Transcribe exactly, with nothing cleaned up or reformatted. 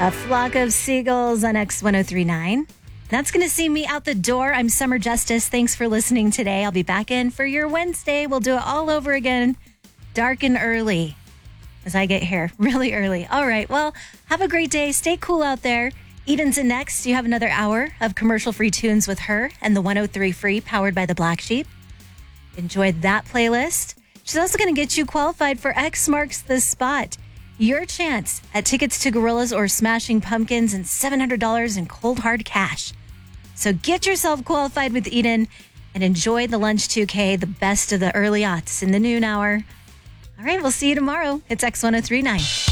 A Flock of Seagulls on X one oh three point nine. That's going to see me out the door. I'm Summer Justice. Thanks for listening today. I'll be back in for your Wednesday. We'll do it all over again, dark and early, as I get here really early. All right. Well, have a great day. Stay cool out there. Eden's in next. You have another hour of commercial-free tunes with her and the one oh three Free, powered by the Black Sheep. Enjoy that playlist. She's also going to get you qualified for X Marks the Spot. Your chance at tickets to Gorillas or Smashing Pumpkins and seven hundred dollars in cold hard cash. So get yourself qualified with Eden and enjoy the Lunch two K, the best of the early aughts in the noon hour. All right, we'll see you tomorrow. It's X one oh three point nine.